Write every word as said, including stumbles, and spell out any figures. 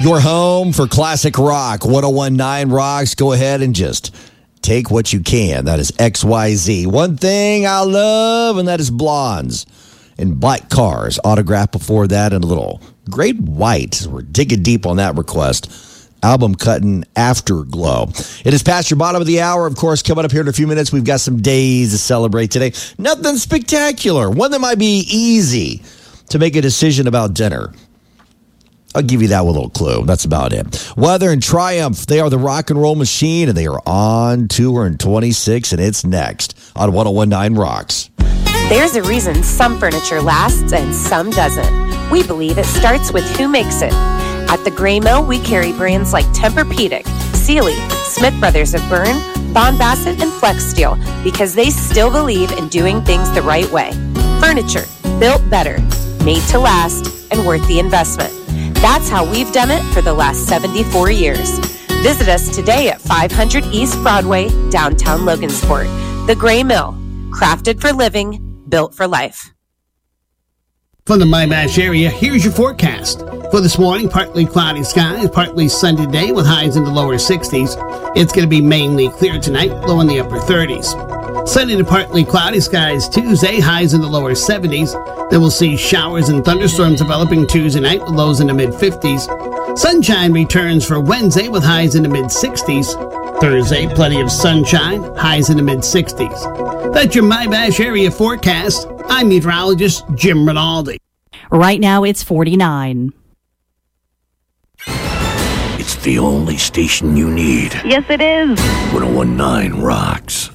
Your home for classic rock. one oh one point nine Rocks. Go ahead and just take what you can. That is X Y Z. One thing I love, and that is blondes and black cars. Autograph before that and a little great white. We're digging deep on that request. Album cutting Afterglow. It is past your bottom of the hour. Of course, coming up here in a few minutes, we've got some days to celebrate today. Nothing spectacular. One that might be easy to make a decision about dinner. I'll give you that with a little clue. That's about it. Weather and Triumph, they are the rock and roll machine, and they are on tour in twenty-six, and it's next on one oh one point nine Rocks. There's a reason some furniture lasts and some doesn't. We believe it starts with who makes it. At the Gray Mill, we carry brands like Tempur-Pedic, Sealy, Smith Brothers of Bern, Bond Bassett, and Flex Steel because they still believe in doing things the right way. Furniture built better, made to last, and worth the investment. That's how we've done it for the last seventy-four years. Visit us today at five hundred East Broadway, downtown Logansport. The Gray Mill, crafted for living, built for life. From the Mimash area, here's your forecast. For this morning, partly cloudy skies, partly sunny day with highs in the lower sixties. It's going to be mainly clear tonight, low in the upper thirties. Sunny to partly cloudy skies Tuesday, highs in the lower seventies. Then we'll see showers and thunderstorms developing Tuesday night with lows in the mid-fifties. Sunshine returns for Wednesday with highs in the mid-sixties. Thursday, plenty of sunshine, highs in the mid-sixties. That's your Mimash area forecast. I'm meteorologist Jim Rinaldi. Right now it's forty-nine. It's the only station you need. Yes, it is. one oh one point nine Rocks.